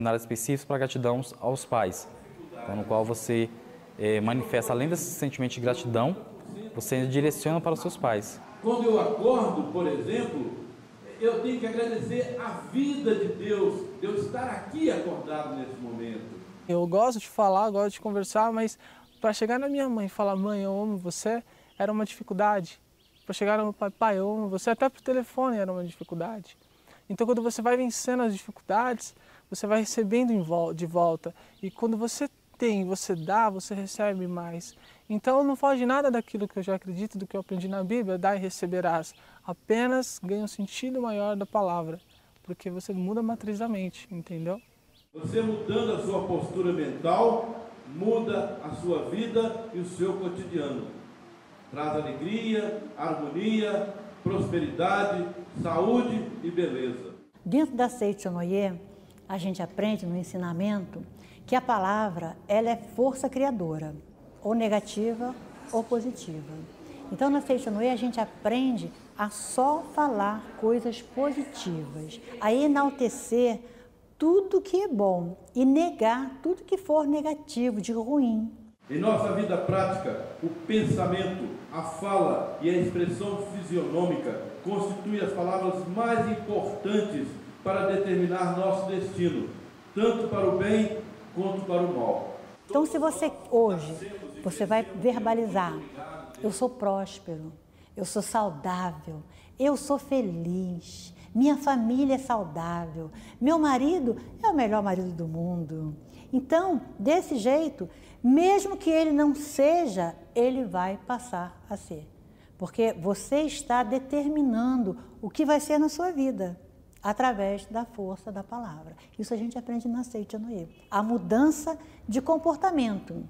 Áreas específicas para gratidão aos pais, então, no qual você manifesta, além desse sentimento de gratidão, você direciona para os seus pais. Quando eu acordo, por exemplo, eu tenho que agradecer a vida de Deus estar aqui acordado nesse momento. Eu gosto de falar, gosto de conversar, mas para chegar na minha mãe e falar, mãe, eu amo você, era uma dificuldade. Para chegar no meu pai, pai, eu amo você, até por telefone era uma dificuldade. Então, quando você vai vencendo as dificuldades, você vai recebendo de volta. E quando você tem, você dá, você recebe mais. Então, não foge nada daquilo que eu já acredito, do que eu aprendi na Bíblia, dá e receberás. Apenas ganha um sentido maior da palavra, porque você muda a matriz da mente, entendeu? Você mudando a sua postura mental, muda a sua vida e o seu cotidiano. Traz alegria, harmonia, prosperidade, saúde e beleza. Dentro da Seita Sonoye, a gente aprende no ensinamento que a palavra ela é força criadora, ou negativa ou positiva. Então, na Seita Sonoye, a gente aprende a só falar coisas positivas, a enaltecer tudo que é bom e negar tudo que for negativo, de ruim. Em nossa vida prática, o pensamento, a fala e a expressão fisionômica constituem as palavras mais importantes para determinar nosso destino, tanto para o bem quanto para o mal. Então, se você hoje, você vai verbalizar, eu sou próspero, eu sou saudável, eu sou feliz, minha família é saudável, meu marido é o melhor marido do mundo. Então, desse jeito, mesmo que ele não seja, ele vai passar a ser. Porque você está determinando o que vai ser na sua vida, através da força da palavra. Isso a gente aprende na Seita Sonoye. A mudança de comportamento.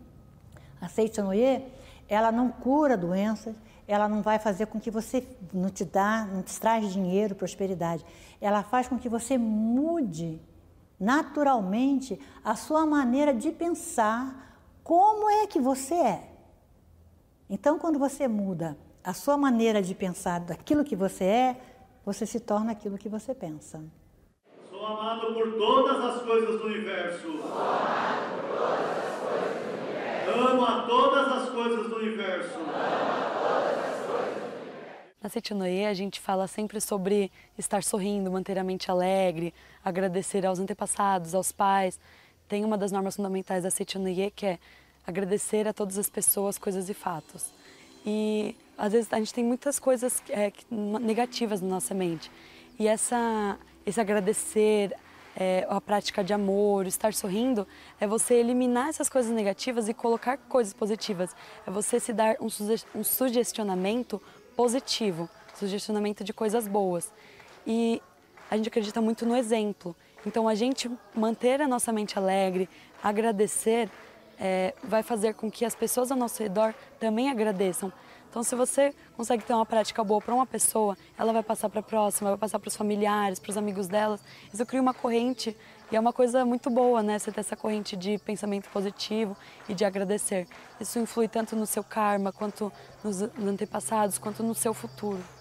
A Seita Sonoye, ela não cura doenças, ela não vai fazer com que você não te traz dinheiro, prosperidade. Ela faz com que você mude naturalmente a sua maneira de pensar, como é que você é. Então, quando você muda a sua maneira de pensar daquilo que você é, você se torna aquilo que você pensa. Sou amado por todas as coisas do universo. Amo a todas as coisas do universo. Na Seita Sonoye, a gente fala sempre sobre estar sorrindo, manter a mente alegre, agradecer aos antepassados, aos pais. Tem uma das normas fundamentais da Seita Sonoye que é agradecer a todas as pessoas, coisas e fatos. E às vezes a gente tem muitas coisas negativas na nossa mente. E esse agradecer, a prática de amor, estar sorrindo, é você eliminar essas coisas negativas e colocar coisas positivas. É você se dar um sugestionamento positivo, sugestionamento de coisas boas. E a gente acredita muito no exemplo. Então, a gente manter a nossa mente alegre, agradecer, vai fazer com que as pessoas ao nosso redor também agradeçam. Então, se você consegue ter uma prática boa para uma pessoa, ela vai passar para a próxima, vai passar para os familiares, para os amigos delas. Isso cria uma corrente e é uma coisa muito boa, né? Você ter essa corrente de pensamento positivo e de agradecer. Isso influi tanto no seu karma, quanto nos antepassados, quanto no seu futuro.